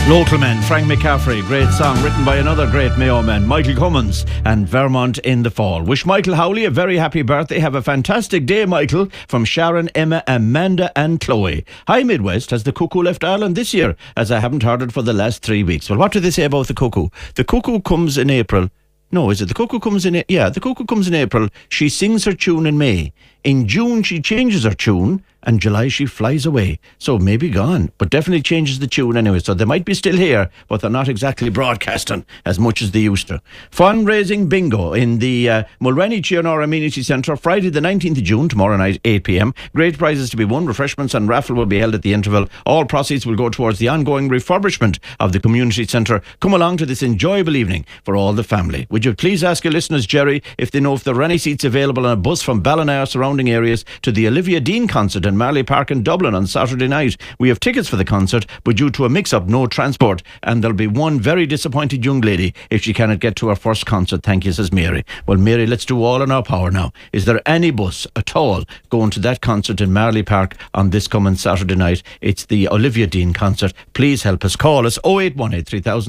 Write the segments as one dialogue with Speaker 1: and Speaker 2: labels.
Speaker 1: Local Men, Frank McCaffrey, great song written by another great Mayo man, Michael Cummins, and Vermont in the Fall. Wish Michael Howley a very happy birthday. Have a fantastic day, Michael, from Sharon, Emma, Amanda and Chloe. Hi Midwest, has the cuckoo left Ireland this year? As I haven't heard it for the last 3 weeks. Well, what do they say about the cuckoo? The cuckoo comes in April. No, is it the cuckoo comes in? Yeah, the cuckoo comes in April. She sings her tune in May. In June, she changes her tune. And July, she flies away. So maybe gone, but definitely changes the tune anyway. So they might be still here, but they're not exactly broadcasting as much as they used to. Fundraising bingo in the Mulrenny Chianor Amenity Centre, Friday the 19th of June, tomorrow night, 8 p.m. Great prizes to be won. Refreshments and raffle will be held at the interval. All proceeds will go towards the ongoing refurbishment of the community centre. Come along to this enjoyable evening for all the family. Would you please ask your listeners, Jerry, if they know if there are any seats available on a bus from Ballina or surrounding areas to the Olivia Dean concert in Marley Park in Dublin on Saturday night. We have tickets for the concert, but due to a mix-up, no transport, and there'll be one very disappointed young lady if she cannot get to her first concert. Thank you, says Mary. Well, Mary, let's do all in our power now. Is there any bus at all going to that concert in Marley Park on this coming Saturday night? It's the Olivia Dean concert. Please help us. Call us 0818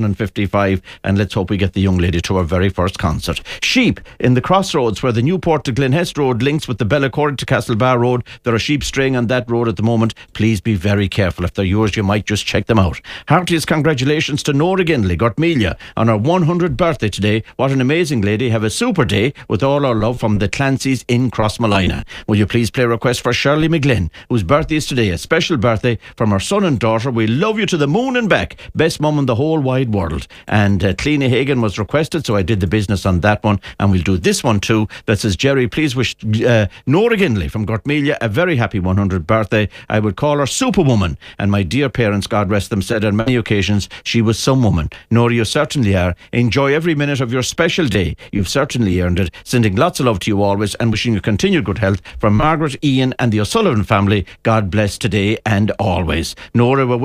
Speaker 1: 3055 and let's hope we get the young lady to her very first concert. Sheep in the crossroads where the Newport to Glenhest Road links with the Bellacourt to Castlebar Road. There are sheep straying on that road at the moment. Please be very careful. If they're yours, you might just check them out. Heartiest congratulations to Nora Ginley, Gortmelia, on her 100th birthday today. What an amazing lady. Have a super day with all our love from the Clancy's in Crossmolina. Will you please play a request for Shirley McGlynn, whose birthday is today, a special birthday from her son and daughter. We love you to the moon and back. Best mum in the whole wide world. And Cleena Hagan was requested, so I did the business on that one, and we'll do this one too, that says, Jerry, please wish Nora Ginley from Gortmelia a very happy 100th birthday. I would call her Superwoman, and my dear parents, God rest them, said on many occasions she was some woman. Nora, you certainly are. Enjoy every minute of your special day. You've certainly earned it. Sending lots of love to you always and wishing you continued good health from Margaret, Ian and the O'Sullivan family. God bless today and always. Nora, we're